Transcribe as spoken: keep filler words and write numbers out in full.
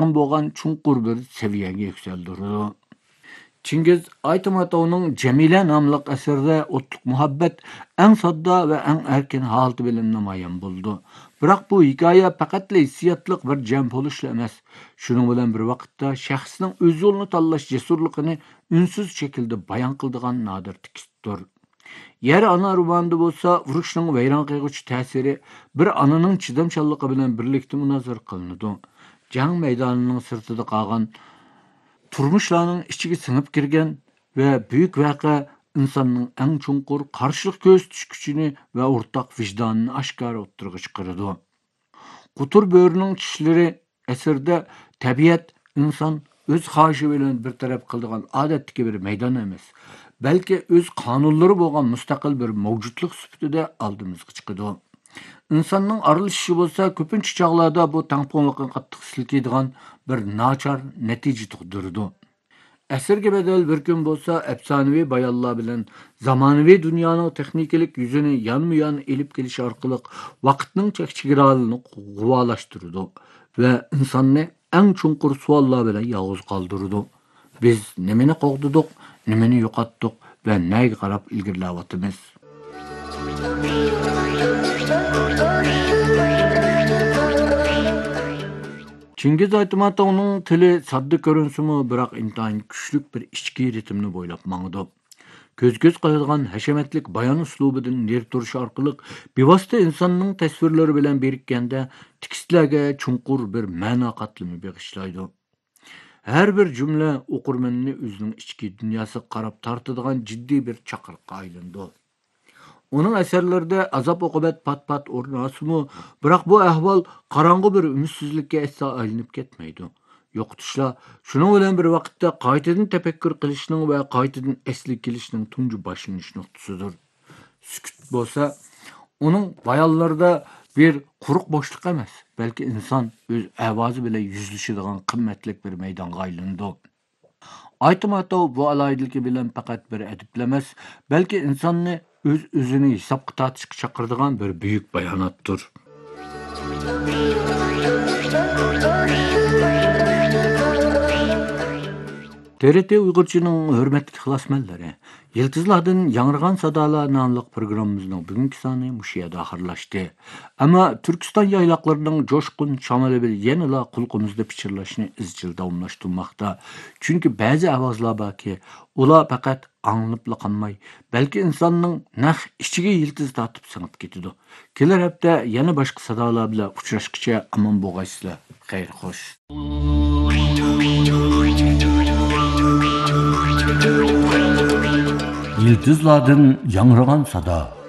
yaqin bo'lgan chunqur bir seviyaga yuksaldirdi. Chingiz Aytmatovning Jamila nomli asarida o'tliq muhabbat eng sodda va eng erkin holati bilan namoyon bo'ldi. Biroq bu hikoya faqat hissiyotliq bir jam bo'lishla emas, shuning bilan bir vaqtda shaxsning o'z yo'lini tanlash jasurligini unsiz shaklda bayon qiladigan nodir tekstdir. Yer ana romanida bo'lsa, urushning vayron qilguvchi ta'siri bir onaning chidamchanligi bilan birlikda munozara qilinadi. Jang maydonining sirtida qolgan turmuşlarning ichiga singib kirgan va buyuk voqea insonning eng chunqur qarshilik ko'rsatish kuchini va o'rtaq vijdonini oshkora o'ttirg'a chiqaradi. Qutur bo'rining tishlari asarda tabiat inson o'z xohishi bilan bir taraf qiladigan odatdagi bir maydon emas, balki o'z qonunlari bo'lgan mustaqil bir mavjudlik sifatida oldimizga chiqadi. İnsanның aralışışı bo'lsa, ko'pincha chog'larda bu tangponlikni qattiq silkiydigan bir nachar natija tug'dirdi. Asrga badal bir kun bo'lsa, afsonaviy bayonlar bilan zamonaviy dunyoning texnikalik yuzini yonma-yon elib kelish orqali vaqtning chekchigiralarini g'uvolashtirdi va insonni eng chunqur savollar bilan yolg'iz qoldirdi. Biz nimani qo'g'didik, nimani yo'qotdik va nega qarab ilgarilayapmiz? Chingiz Aytmatovning tili sodda ko'rinsimi, biroq intayin kuchlik bir ichki ritmni bo'ylab mangdi. Ko'z-ko'z qiladigan hashamatlik bayon uslubidan ner turish orqali bevosita insonning tasvirlari bilan berikkanda tekstlarga chunqur bir ma'no qatlami bag'ishlaydi. Har bir jumla o'qirmanni o'zining ichki dunyosiga qarab tortadigan jiddiy bir chaqiriqqa aylandi. Onun əsərlərdə azab-oqubət pat-pat ornasımı, biroq bu ahvol qarang'u bir ümidsizlikka asla aylanib ketmaydi. Yo'qotishlar shuning bilan bir vaqtda qaytadan tafakkur qilishning va qaytadan asli kelishning tunji boshlanish nuqtasidir. Sukut bo'lsa, uning bayonlarida bir quruq bo'shliq emas, balki inson o'z ovozi bilan yuzlashadigan qimmatli bir maydonga aylandi. Aytmatov bu alayidligi bilan faqat bir adiblar emas, balki insonni o'z o'zini hisobga tortishga chaqiradigan bir buyuk bayonotdir. T R T Uyg'urchaning hurmatli ixlosmandlari, Yıldızlardan Yangragan Sadalar nomli programmamizning bugungi soni mushu yerda oxirlashdi. Ammo Turkiston yayloqlarining jo'shqin shamoli bilan yanada qulqimizda pichirlashni izchil davomlashtirmoqda. Chunki ba'zi ovozlar borki, ular faqat anglabla qolmay, balki insonning naq ichiga yiltiz tortib singib ketadi. Kelar hafta yana boshqa sadolar bilan uchrashguncha omon bo'lgaysizlar. Xayr xo'sh. Yıldızlardan yangragan sada.